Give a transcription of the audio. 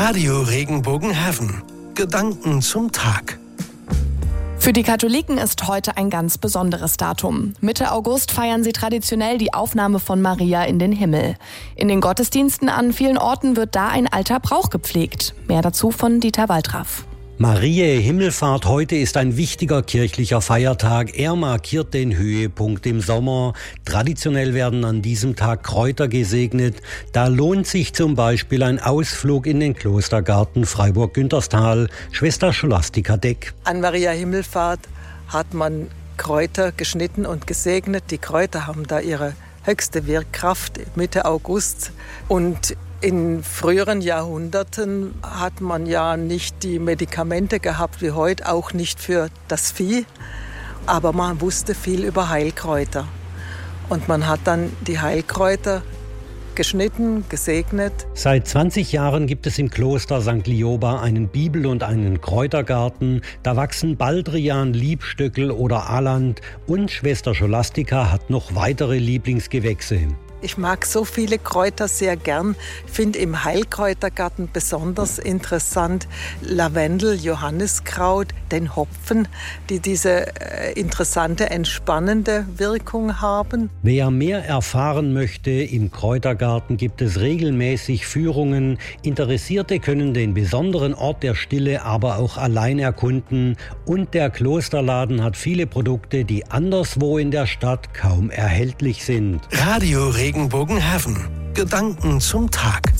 Radio Regenbogen-Heaven. Gedanken zum Tag. Für die Katholiken ist heute ein ganz besonderes Datum. Mitte August feiern sie traditionell die Aufnahme von Maria in den Himmel. In den Gottesdiensten an vielen Orten wird da ein alter Brauch gepflegt. Mehr dazu von Dieter Waltraff. Mariä Himmelfahrt heute ist ein wichtiger kirchlicher Feiertag. Er markiert den Höhepunkt im Sommer. Traditionell werden an diesem Tag Kräuter gesegnet. Da lohnt sich zum Beispiel ein Ausflug in den Klostergarten Freiburg-Günterstal. Schwester Scholastika Deck. An Mariä Himmelfahrt hat man Kräuter geschnitten und gesegnet. Die Kräuter haben da ihre höchste Wirkkraft Mitte August. Und in früheren Jahrhunderten hat man ja nicht die Medikamente gehabt wie heute, auch nicht für das Vieh. Aber man wusste viel über Heilkräuter. Und man hat dann die Heilkräuter geschnitten, gesegnet. Seit 20 Jahren gibt es im Kloster St. Lioba einen Bibel- und einen Kräutergarten. Da wachsen Baldrian, Liebstöckel oder Aland. Und Schwester Scholastika hat noch weitere Lieblingsgewächse. Ich mag so viele Kräuter sehr gern. Ich finde im Heilkräutergarten besonders interessant Lavendel, Johanniskraut, den Hopfen, die diese interessante, entspannende Wirkung haben. Wer mehr erfahren möchte, im Kräutergarten gibt es regelmäßig Führungen. Interessierte können den besonderen Ort der Stille aber auch allein erkunden. Und der Klosterladen hat viele Produkte, die anderswo in der Stadt kaum erhältlich sind. Radio Regenbogen-Heaven. Gedanken zum Tag.